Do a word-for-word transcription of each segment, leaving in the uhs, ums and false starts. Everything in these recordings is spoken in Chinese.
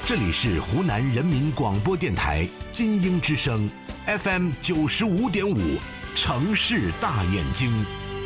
这里是湖南人民广播电台金鹰之声 F M 九十五点五，城市大眼睛。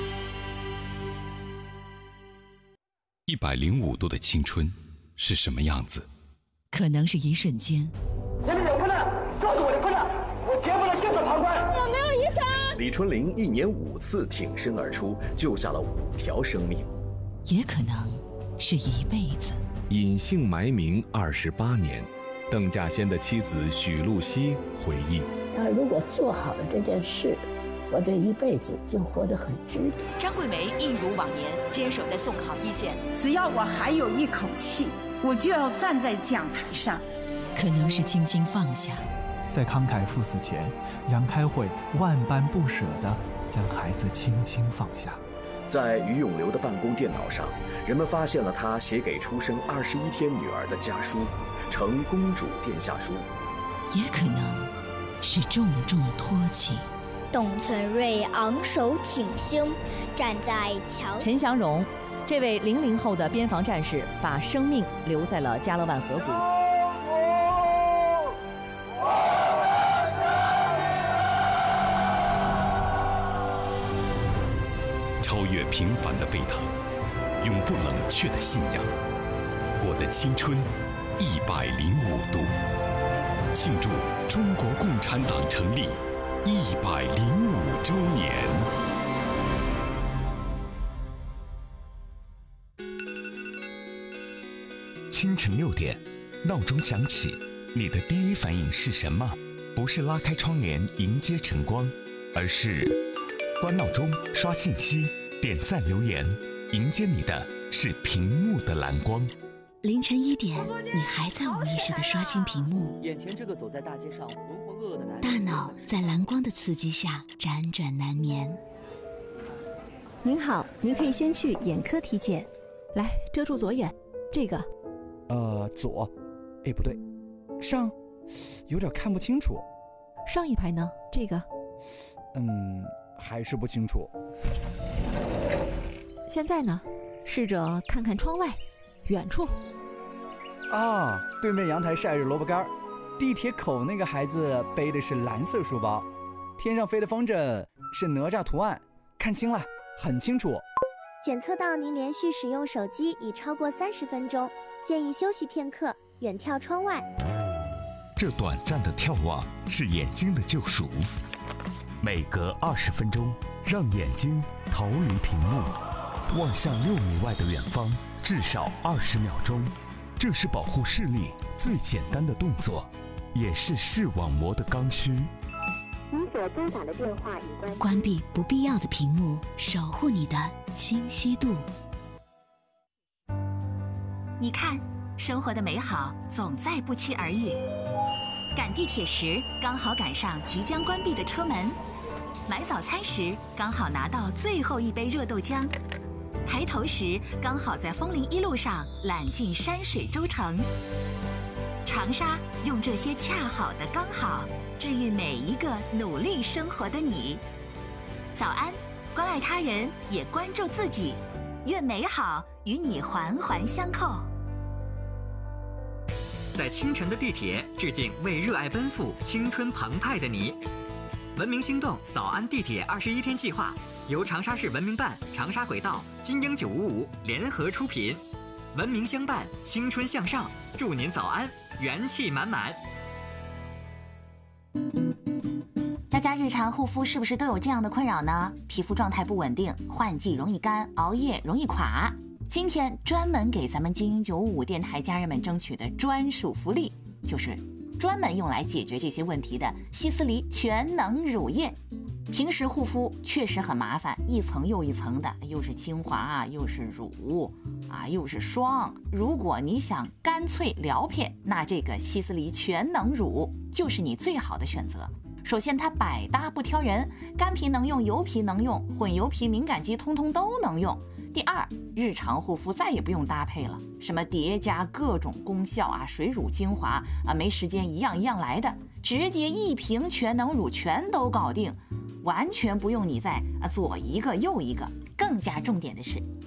一百零五度的青春是什么样子？ 可能是一瞬间。 这里有困难，告诉我的困难，我绝不能袖手旁观。 有没有医生？ 李春玲一年五次挺身而出，救下了五条生命。 也可能是一辈子。 隐姓埋名二十八年，邓稼先的妻子许露西回忆： 他如果做好了这件事，我这一辈子就活得很值得。 张桂梅一如往年坚守在送考一线， 只要我还有一口气，我就要站在讲台上。 可能是轻轻放下， 在慷慨赴死前，杨开慧万般不舍地将孩子轻轻放下。 在于永流的办公电脑上，人们发现了他写给出生二十一天女儿的家书，呈公主殿下书。 也可能是重重托起。 董存瑞昂首挺胸，站在桥。 陈祥荣，这位零零后的边防战士，把生命留在了加勒万河谷。 超越平凡的沸腾，永不冷却的信仰。我的青春一百零五度，庆祝中国共产党成立一百零五周年。 清晨六点，闹钟响起，你的第一反应是什么？不是拉开窗帘迎接晨光，而是关闹钟、刷信息、点赞留言，迎接你的是屏幕的蓝光。 凌晨一点，你还在无意识地刷新屏幕， 眼前这个走在大街上浑浑噩噩的男人， 大脑在蓝光的刺激下辗转难眠。 您好，您可以先去眼科体检。 来，遮住左眼，这个。 呃，左，哎，不对，上，有点看不清楚。 上一排呢？这个。 嗯，还是不清楚。 现在呢？试着看看窗外，远处。 啊，对面阳台晒着萝卜干，地铁口那个孩子背的是蓝色书包，天上飞的风筝是哪吒图案，看清了，很清楚。 检测到您连续使用手机已超过三十分钟，建议休息片刻，远眺窗外。 这短暂的眺望是眼睛的救赎，每隔二十分钟，让眼睛逃离屏幕，望向六米外的远方，至少二十秒钟。这是保护视力最简单的动作，也是视网膜的刚需。 您所拨打的电话已关。 关闭不必要的屏幕，守护你的清晰度。 你看，生活的美好总在不期而遇。赶地铁时，刚好赶上即将关闭的车门；买早餐时，刚好拿到最后一杯热豆浆；抬头时，刚好在枫林一路上揽尽山水洲城。长沙用这些恰好的刚好，治愈每一个努力生活的你。早安，关爱他人，也关注自己，愿美好与你环环相扣。 在清晨的地铁，致敬为热爱奔赴、青春澎湃的你。文明心动早安地铁二十一天计划由长沙市文明办、长沙轨道、金鹰九五五联合出品，文明相伴，青春向上，祝您早安，元气满满。 大家日常护肤是不是都有这样的困扰呢？皮肤状态不稳定，换季容易干，熬夜容易垮。今天专门给咱们金鹰九五五电台家人们争取的专属福利，就是专门用来解决这些问题的希思黎全能乳液。平时护肤确实很麻烦，一层又一层的，又是精华，又是乳啊，又是霜。如果你想干脆撩撇，那这个希思黎全能乳就是你最好的选择。首先它百搭不挑人，干皮能用，油皮能用，混油皮敏感肌通通都能用。第二，日常护肤再也不用搭配了，什么叠加各种功效啊，水乳精华啊，没时间一样一样来的，直接一瓶全能乳全都搞定，完全不用你再啊左一个右一个。更加重点的是，